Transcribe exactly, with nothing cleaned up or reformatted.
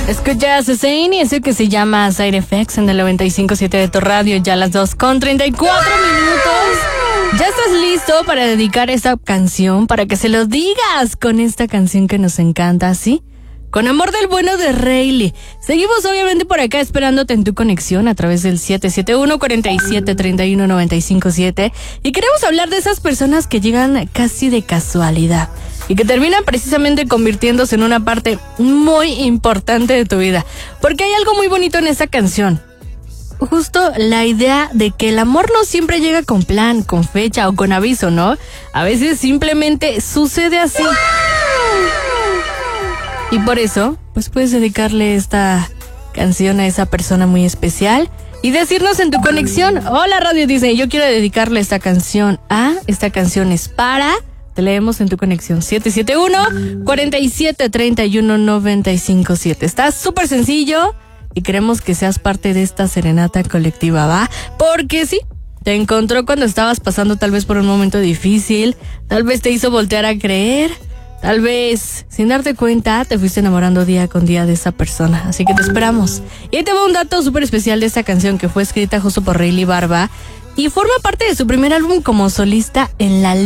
Escuchas Zayn y eso que se llama Side Effects en el noventa y cinco punto siete de tu radio, ya a las dos con treinta y cuatro minutos. ¿Ya estás listo para dedicar esta canción? Para que se lo digas con esta canción que nos encanta, ¿sí? Con Amor del Bueno de Rayleigh. Seguimos obviamente por acá esperándote en tu conexión a través del siete siete uno, cuatro siete, tres uno, nueve cinco siete. Y queremos hablar de esas personas que llegan casi de casualidad y que terminan precisamente convirtiéndose en una parte muy importante de tu vida. Porque hay algo muy bonito en esta canción. Justo la idea de que el amor no siempre llega con plan, con fecha o con aviso, ¿no? A veces simplemente sucede así. Y por eso, pues puedes dedicarle esta canción a esa persona muy especial y decirnos en tu conexión: hola Radio Disney, yo quiero dedicarle esta canción a, esta canción es para... Te leemos en tu conexión siete siete uno, cuatro siete, tres uno, nueve cinco siete. Está súper sencillo y queremos que seas parte de esta serenata colectiva, ¿va? Porque sí, te encontró cuando estabas pasando tal vez por un momento difícil, tal vez te hizo voltear a creer, tal vez sin darte cuenta te fuiste enamorando día con día de esa persona. Así que te esperamos. Y ahí te va un dato súper especial de esta canción que fue escrita justo por Rayleigh Barba y forma parte de su primer álbum como solista en la